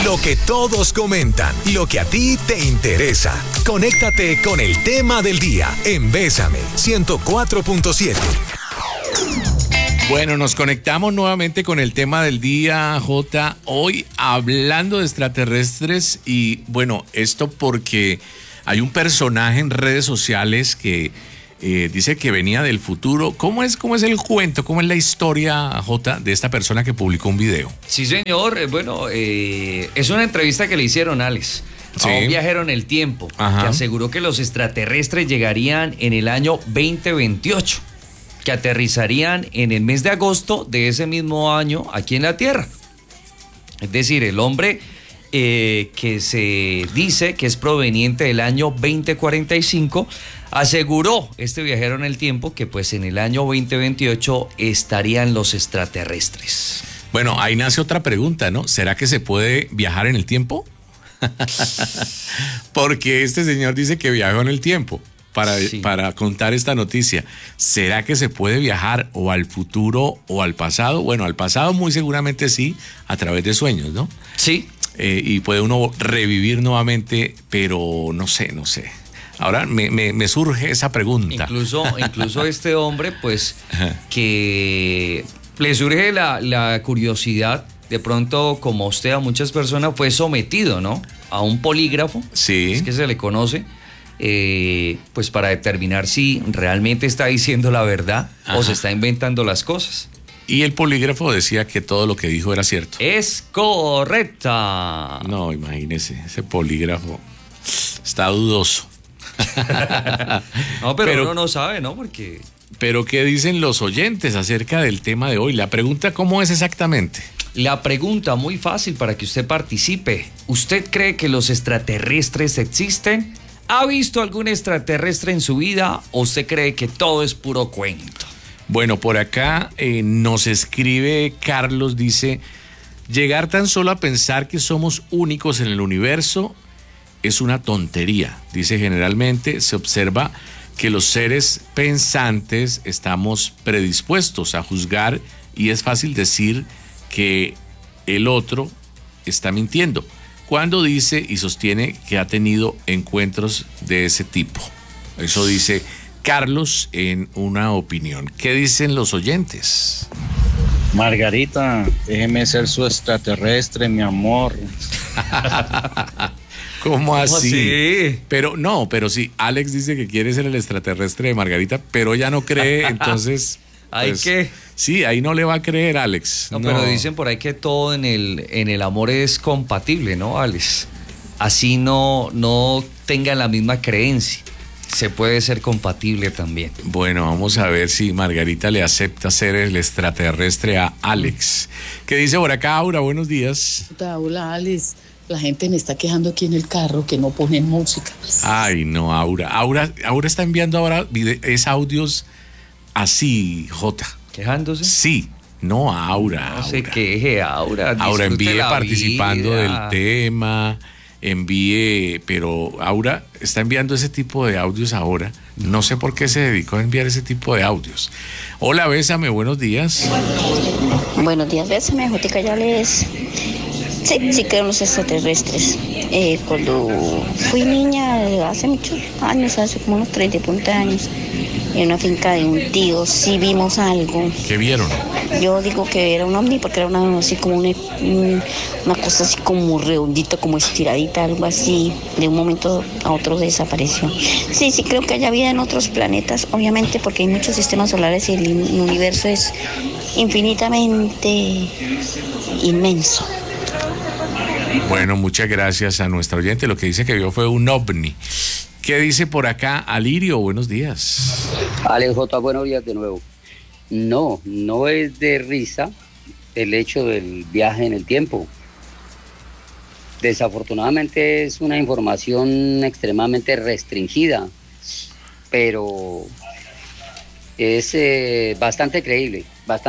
Lo que todos comentan, lo que a ti te interesa. Conéctate con el tema del día en Bésame 104.7. Bueno, nos conectamos nuevamente con el tema del día, Jota. Hoy hablando de extraterrestres y bueno, esto porque hay un personaje en redes sociales que dice que venía del futuro. ¿Cómo es el cuento? ¿Cómo es la historia, Jota, de esta persona que publicó un video? Sí, señor. Es una entrevista que le hicieron, Alex, a un viajero en el tiempo. Ajá. Que aseguró que los extraterrestres llegarían en el año 2028, que aterrizarían en el mes de agosto de ese mismo año aquí en la Tierra. Es decir, el hombre que se dice que es proveniente del año 2045, aseguró este viajero en el tiempo que pues en el año 2028 estarían los extraterrestres. Bueno, ahí nace otra pregunta, ¿no? ¿Será que se puede viajar en el tiempo? Porque este señor dice que viajó en el tiempo para contar esta noticia. ¿Será que se puede viajar o al futuro o al pasado? Bueno, al pasado muy seguramente sí, a través de sueños, ¿no? Sí. Y puede uno revivir nuevamente, pero no sé. Ahora me surge esa pregunta. Incluso este hombre, pues, que le surge la curiosidad, de pronto, como usted, a muchas personas, fue sometido, ¿no? A un polígrafo, sí, es que se le conoce, pues para determinar si realmente está diciendo la verdad o se está inventando las cosas. Y el polígrafo decía que todo lo que dijo era cierto. Es correcta. No, imagínese, ese polígrafo está dudoso. No, pero uno no sabe, ¿no? Porque... Pero ¿qué dicen los oyentes acerca del tema de hoy? La pregunta, ¿cómo es exactamente? La pregunta, muy fácil para que usted participe. ¿Usted cree que los extraterrestres existen? ¿Ha visto algún extraterrestre en su vida o usted cree que todo es puro cuento? Bueno, por acá nos escribe Carlos, dice, llegar tan solo a pensar que somos únicos en el universo es una tontería. Dice, generalmente se observa que los seres pensantes estamos predispuestos a juzgar y es fácil decir que el otro está mintiendo cuando dice y sostiene que ha tenido encuentros de ese tipo. Eso dice Carlos en una opinión. ¿Qué dicen los oyentes? Margarita, déjeme ser su extraterrestre, mi amor. ¿Cómo así? Pero sí, Alex dice que quiere ser el extraterrestre de Margarita, pero ella no cree, entonces... ¿Hay qué? Sí, ahí no le va a creer, Alex. No, pero dicen por ahí que todo en el amor es compatible, ¿no, Alex? Así no tengan la misma creencia. Se puede ser compatible también. Bueno, vamos a ver si Margarita le acepta ser el extraterrestre a Alex. ¿Qué dice por acá, Aura? Buenos días. Hola, Alex. La gente me está quejando aquí en el carro que no ponen música. Ay, no, Aura. Aura está enviando ahora audios así, Jota. ¿Quejándose? Sí. No, Aura. No se queje, Aura. Aura, envíe participando del tema. Envíe, pero Aura está enviando ese tipo de audios ahora. No sé por qué se dedicó a enviar ese tipo de audios. Hola, Bésame, buenos días. Buenos días, Bésame, Jotica, ya les... Sí creo en los extraterrestres. Cuando fui niña, hace muchos años, hace como unos 30 y punta años, en una finca de un tío, sí vimos algo. ¿Qué vieron? Yo digo que era un ovni porque era así como una cosa así como redondita, como estiradita, algo así. De un momento a otro desapareció. Sí creo que haya vida en otros planetas, obviamente porque hay muchos sistemas solares y el universo es infinitamente inmenso. Bueno, muchas gracias a nuestra oyente. Lo que dice que vio fue un ovni. ¿Qué dice por acá Alirio? Buenos días. Alex J, buenos días de nuevo. No es de risa el hecho del viaje en el tiempo. Desafortunadamente es una información extremadamente restringida, pero es bastante creíble.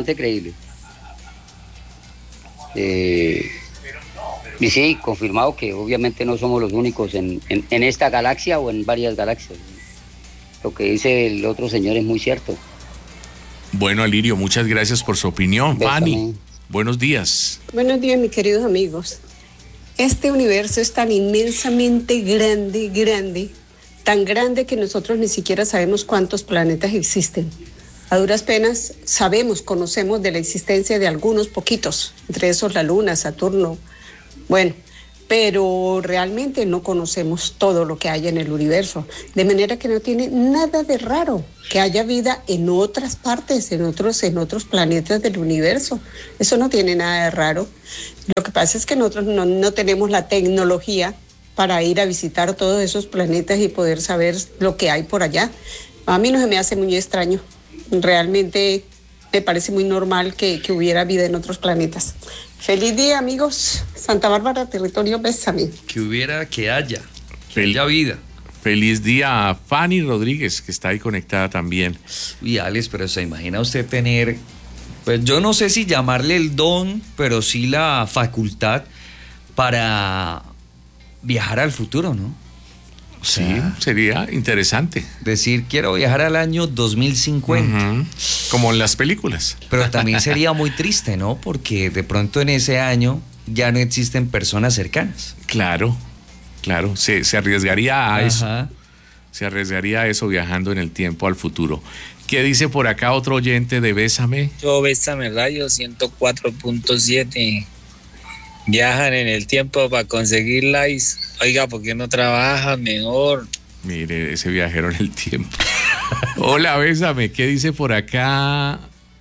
Y sí, confirmado que obviamente no somos los únicos en esta galaxia o en varias galaxias. Lo que dice el otro señor es muy cierto. Bueno, Alirio, muchas gracias por su opinión. Fanny, buenos días. Buenos días, mis queridos amigos. Este universo es tan inmensamente grande, tan grande que nosotros ni siquiera sabemos cuántos planetas existen. A duras penas conocemos de la existencia de algunos poquitos, entre esos la Luna, Saturno, bueno, pero realmente no conocemos todo lo que hay en el universo, de manera que no tiene nada de raro que haya vida en otras partes, en otros planetas del universo. Eso no tiene nada de raro. Lo que pasa es que nosotros no tenemos la tecnología para ir a visitar todos esos planetas y poder saber lo que hay por allá. A mí no se me hace muy extraño. Realmente me parece muy normal que hubiera vida en otros planetas. Feliz día, amigos. Santa Bárbara, territorio, bésame. Que haya vida. Feliz día a Fanny Rodríguez, que está ahí conectada también. Y Alex, pero se imagina usted tener, pues yo no sé si llamarle el don, pero sí la facultad para viajar al futuro, ¿no? O sea, sí, sería interesante. Decir, quiero viajar al año 2050. Como en las películas. Pero también sería muy triste, ¿no? Porque de pronto en ese año ya no existen personas cercanas. Claro, se arriesgaría a eso. Se arriesgaría a eso viajando en el tiempo al futuro. ¿Qué dice por acá otro oyente de Bésame? Yo Bésame Radio 104.7. Viajan en el tiempo para conseguir likes. Oiga, ¿por qué no trabajan mejor? Mire, ese viajero en el tiempo. Hola, Bésame, ¿qué dice por acá?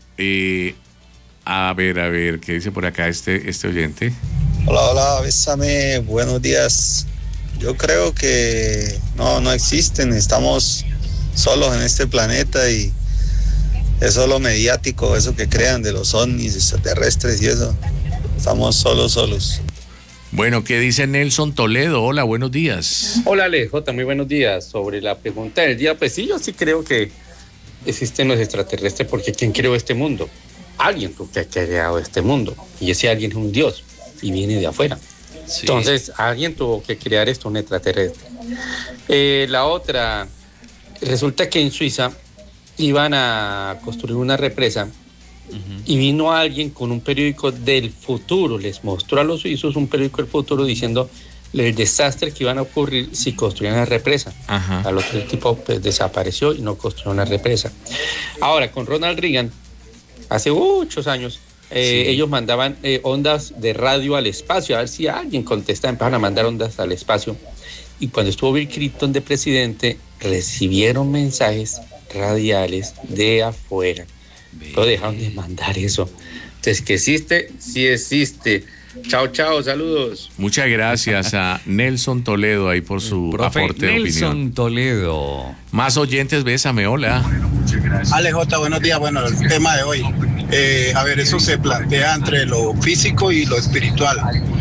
A ver, ¿qué dice por acá este oyente? Hola, Bésame, buenos días. Yo creo que no existen, estamos solos en este planeta y es solo mediático eso que crean de los ovnis extraterrestres y eso. Estamos solos. Bueno, ¿qué dice Nelson Toledo? Hola, buenos días. Hola, Alejota, muy buenos días. Sobre la pregunta del día, pues sí, yo sí creo que existen los extraterrestres porque ¿quién creó este mundo? Alguien que ha creado este mundo. Y ese alguien es un dios y viene de afuera. Sí. Entonces, alguien tuvo que crear esto, un extraterrestre. La otra, resulta que en Suiza iban a construir una represa. Y vino alguien con un periódico del futuro, les mostró a los suizos un periódico del futuro diciendo el desastre que iban a ocurrir si construían la represa. Al otro tipo pues, desapareció y no construyó una represa. Ahora, con Ronald Reagan, hace muchos años, ellos mandaban ondas de radio al espacio, a ver si alguien contestaba, empezaron a mandar ondas al espacio. Y cuando estuvo Bill Clinton de presidente, recibieron mensajes radiales de afuera. No dejaron de mandar eso. Entonces, que existe, sí existe. Chao, saludos. Muchas gracias a Nelson Toledo ahí por su aporte de opinión. Nelson Toledo. Más oyentes, Bésame, hola. Alejota, buenos días. Bueno, el tema de hoy. A ver, eso se plantea entre lo físico y lo espiritual.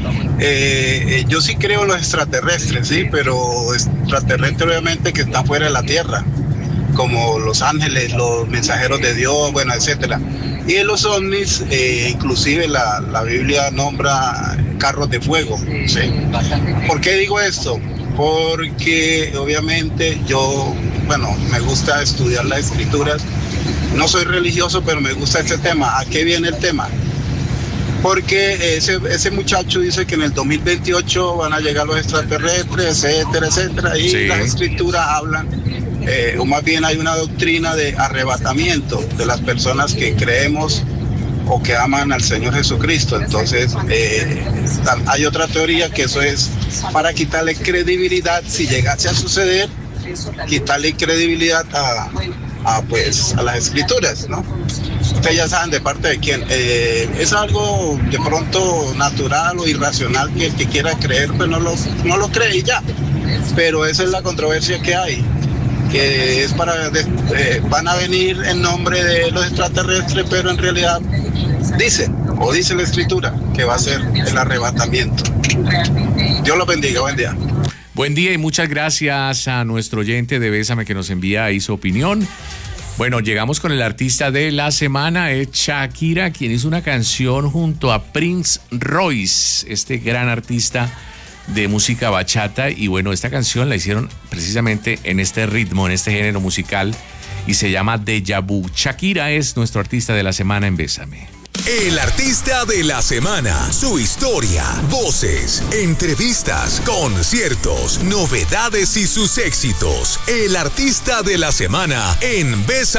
Yo sí creo en los extraterrestres, sí, pero extraterrestres obviamente que están fuera de la Tierra, como los ángeles, los mensajeros de Dios, bueno, etcétera. Y en los ovnis, inclusive la Biblia nombra carros de fuego, ¿sí? ¿Por qué digo esto? Porque obviamente me gusta estudiar las escrituras. No soy religioso, pero me gusta este tema. ¿A qué viene el tema? Porque ese muchacho dice que en el 2028 van a llegar los extraterrestres, etcétera, y sí. Las escrituras hablan, o más bien hay una doctrina de arrebatamiento de las personas que creemos o que aman al Señor Jesucristo. Entonces, hay otra teoría que eso es para quitarle credibilidad, si llegase a suceder, quitarle credibilidad a las escrituras, ¿no? Ustedes ya saben de parte de quién. Es algo de pronto natural o irracional que el que quiera creer, pues no lo cree y ya. Pero esa es la controversia que hay, que es van a venir en nombre de los extraterrestres, pero en realidad dice la escritura que va a ser el arrebatamiento. Dios los bendiga, buen día. Buen día y muchas gracias a nuestro oyente de Bésame que nos envía ahí su opinión. Bueno, llegamos con el artista de la semana, es Shakira, quien hizo una canción junto a Prince Royce, este gran artista de música bachata. Y bueno, esta canción la hicieron precisamente en este ritmo, en este género musical, y se llama Deja Vu. Shakira es nuestro artista de la semana en Bésame. El artista de la semana, su historia, voces, entrevistas, conciertos, novedades y sus éxitos. El artista de la semana en Bésame.